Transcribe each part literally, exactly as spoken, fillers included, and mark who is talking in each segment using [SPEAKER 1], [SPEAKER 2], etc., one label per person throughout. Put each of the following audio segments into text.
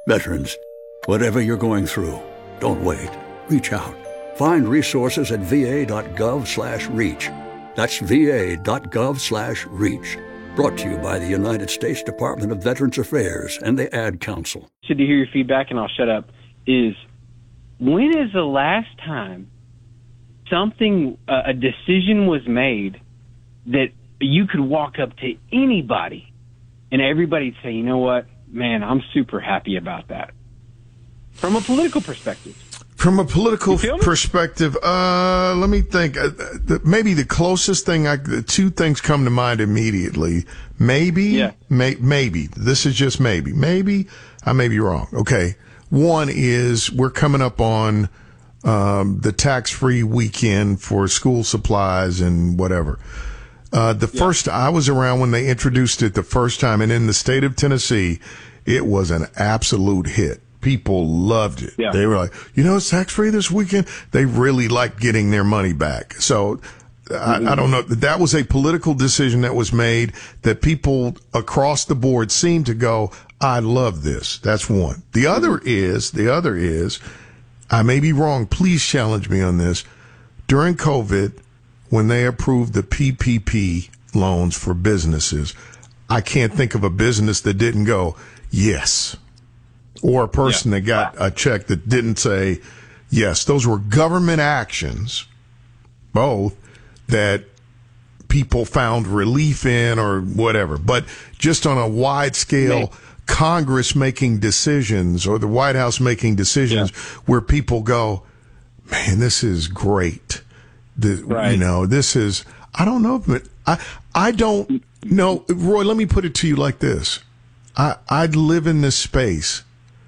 [SPEAKER 1] Veterans, whatever you're going through, don't wait. Reach out. Find resources at va.gov slash reach. That's va.gov slash reach. Brought to you by the United States Department of Veterans Affairs and the Ad Council.
[SPEAKER 2] To hear your feedback, and I'll shut up, is when is the last time something, uh, a decision was made that you could walk up to anybody and everybody'd say, you know what, man, I'm super happy about that. From a political perspective.
[SPEAKER 3] From a political perspective, uh, let me think. Uh, the, maybe the closest thing, I, the two things come to mind immediately. Maybe,
[SPEAKER 2] yeah.
[SPEAKER 3] may, maybe, this is just maybe. Maybe, I may be wrong. Okay. One is we're coming up on um, the tax-free weekend for school supplies and whatever. Uh, the yeah. first, I was around when they introduced it the first time, and in the state of Tennessee, it was an absolute hit. People loved it.
[SPEAKER 2] Yeah.
[SPEAKER 3] They were like, you know, it's tax-free this weekend. They really liked getting their money back. So mm-hmm. I, I don't know. That was a political decision that was made that people across the board seemed to go, I love this. That's one. The other mm-hmm. is, the other is, I may be wrong. Please challenge me on this. During COVID, when they approved the P P P loans for businesses, I can't think of a business that didn't go, yes. Or a person yeah. that got a check that didn't say yes. Those were government actions, both, that people found relief in or whatever. But just on a wide scale, Man. Congress making decisions or the White House making decisions yeah. where people go, man, this is great. The,
[SPEAKER 2] right.
[SPEAKER 3] You know, this is, I don't know, but I, I don't know. Roy, let me put it to you like this. I, I live in this space.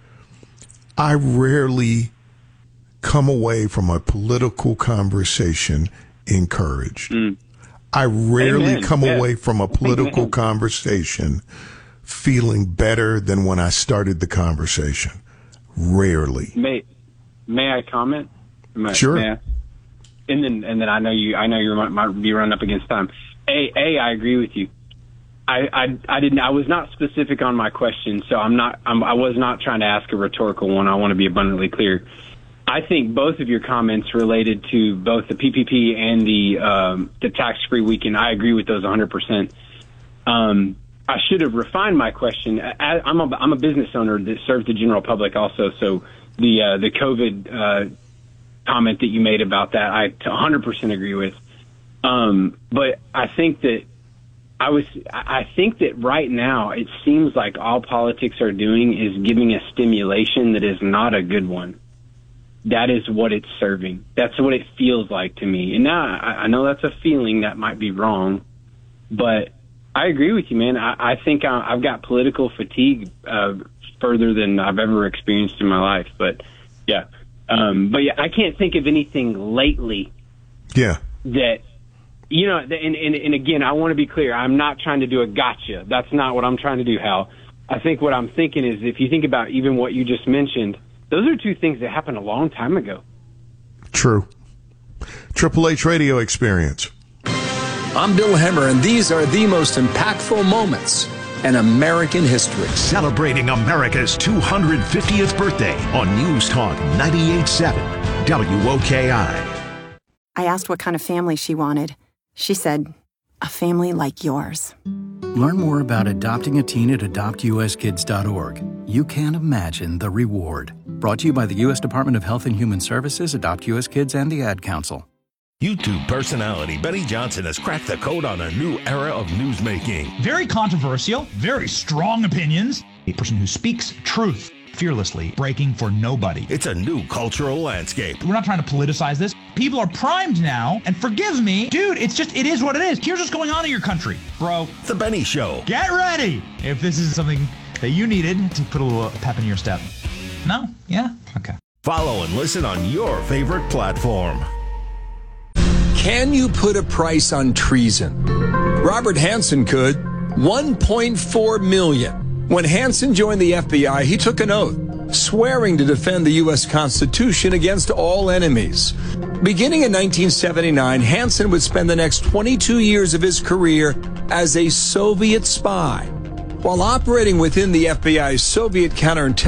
[SPEAKER 3] I rarely come away from a political conversation encouraged. Mm. I rarely
[SPEAKER 2] Amen.
[SPEAKER 3] come
[SPEAKER 2] yeah.
[SPEAKER 3] away from a political
[SPEAKER 2] Amen.
[SPEAKER 3] conversation feeling better than when I started the conversation. Rarely.
[SPEAKER 2] May May I comment? May,
[SPEAKER 3] sure.
[SPEAKER 2] May I? And then, and then I know you. I know you might, might be running up against time. A, A, I agree with you. I, I, I didn't. I was not specific on my question, so I'm not. I'm, I was not trying to ask a rhetorical one. I want to be abundantly clear. I think both of your comments related to both the P P P and the um, the tax-free weekend. I agree with those one hundred percent. Um, I should have refined my question. I, I'm a I'm a business owner that serves the general public also. So the uh, the COVID uh, comment that you made about that, I one hundred percent agree with. Um, but I think that. I was. I think that right now it seems like all politics are doing is giving a stimulation that is not a good one. That is what it's serving. That's what it feels like to me. And now I, I know that's a feeling that might be wrong, but I agree with you, man. I, I think I, I've got political fatigue uh, further than I've ever experienced in my life. But yeah, um, but yeah, I can't think of anything lately.
[SPEAKER 3] Yeah.
[SPEAKER 2] That. You know, and, and, and again, I want to be clear. I'm not trying to do a gotcha. That's not what I'm trying to do, Hal. I think what I'm thinking is if you think about even what you just mentioned, those are two things that happened a long time ago.
[SPEAKER 3] True. Triple H Radio Experience.
[SPEAKER 4] I'm Bill Hemmer, and these are the most impactful moments in American history.
[SPEAKER 5] Celebrating America's two hundred fiftieth birthday on News Talk ninety-eight point seven W O K I.
[SPEAKER 6] I asked what kind of family she wanted. She said, a family like yours.
[SPEAKER 7] Learn more about adopting a teen at adopt u s kids dot org. You can't imagine the reward. Brought to you by the U S Department of Health and Human Services, Adopt U S Kids, and the Ad Council.
[SPEAKER 8] YouTube personality Benny Johnson has cracked the code on a new era of newsmaking.
[SPEAKER 9] Very controversial, very strong opinions. A person who speaks truth fearlessly, breaking for nobody.
[SPEAKER 8] It's a new cultural landscape.
[SPEAKER 9] We're not trying to politicize this. People are primed now, and forgive me, dude, it's just, it is what it is. Here's what's going on in your country, bro.
[SPEAKER 8] The Benny Show.
[SPEAKER 9] Get ready if this is something that you needed to put a little pep in your step. No? Yeah? Okay.
[SPEAKER 8] Follow and listen on your favorite platform.
[SPEAKER 4] Can you put a price on treason? Robert Hansen could. one point four million dollars. When Hansen joined the F B I, he took an oath, swearing to defend the U S Constitution against all enemies. Beginning in nineteen seventy-nine, Hansen would spend the next twenty-two years of his career as a Soviet spy. While operating within the F B I's Soviet counterintelligence